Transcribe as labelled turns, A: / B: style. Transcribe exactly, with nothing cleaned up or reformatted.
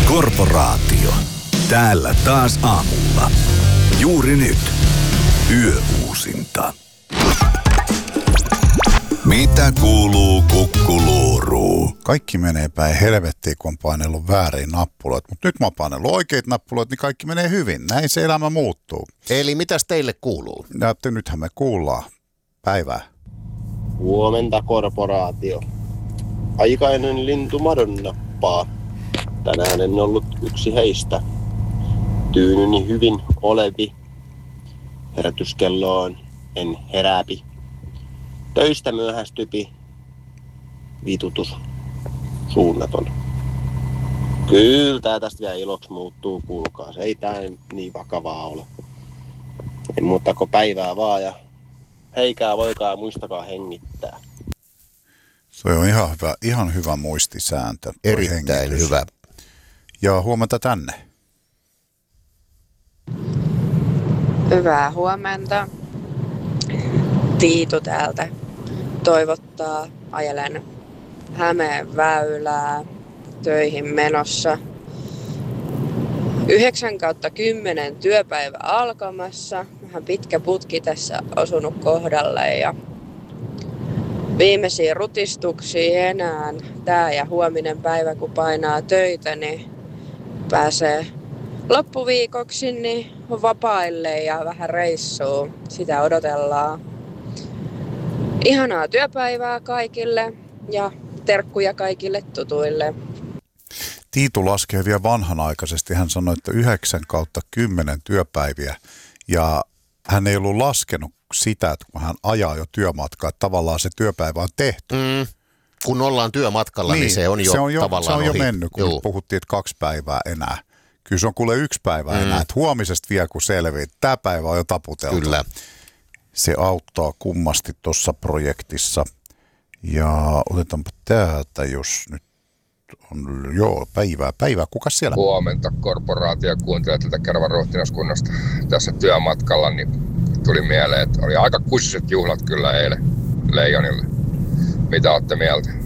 A: Korporaatio. Täällä taas aamulla. Juuri nyt. Yöuusinta. Mitä kuuluu Kukkuluuruun?
B: Kaikki menee päin helvettiin, kun on painellut väärin nappuloita. Mutta nyt mä oon painellut oikeat nappuloita, niin kaikki menee hyvin. Näin se elämä muuttuu.
C: Eli mitäs teille kuuluu?
B: Ja nythän me kuullaan. Päivää.
D: Huomenta, korporaatio. Aikainen lintu madonnappaa. Tänään en ollut yksi heistä. Tyynyni hyvin olevi. Herätyskelloon en herääpi. Töistä myöhästypi. Vitutus suunnaton. Kyllä tää tästä vielä iloksi muuttuu, kuulkaa. Se ei tää niin vakavaa ole. Ei muuta kuin päivää vaan ja heikää voikaa ja muistakaa hengittää.
B: Se on ihan hyvä, ihan hyvä muistisääntö.
C: Erittäin hengitys. Hyvä.
B: Ja huomenta tänne.
E: Hyvää huomenta. Tiitu täältä toivottaa. Ajelen Hämeen väylää töihin menossa. yhdeksän kautta kymmenen työpäivä alkamassa. Vähän pitkä putki tässä osunut kohdalle ja viimeisiä rutistuksia enää. Tää ja huominen päivä kun painaa töitä, niin pääsee loppuviikoksi niin vapaille ja vähän reissuun. Sitä odotellaan. Ihanaa työpäivää kaikille ja terkkuja kaikille tutuille.
B: Tiitu laskee vielä vanhanaikaisesti. Hän sanoi, että yhdeksän kautta kymmenen työpäiviä. Ja hän ei ollut laskenut sitä, että kun hän ajaa jo työmatkaa, että tavallaan se työpäivä on tehty.
C: Mm. Kun ollaan työmatkalla, niin, niin se on jo,
B: se on jo
C: tavallaan
B: se on jo
C: ohi.
B: mennyt, kun Juu. puhuttiin, että kaksi päivää enää. Kyllä se on kuule yksi päivä mm. enää, että huomisesta vielä kun selvii. Tämä päivä on jo taputeltu.
C: Kyllä.
B: Se auttaa kummasti tuossa projektissa. Ja otetaanpa täältä, jos nyt on, joo, päivää, päivää. Kuka siellä?
F: Huomenta, korporaatio kuuntelee tätä Kervan ruhtinaskunnasta tässä työmatkalla, niin tuli mieleen, että oli aika kusiset juhlat kyllä eilen Leijonille. Mitä olette mieltä?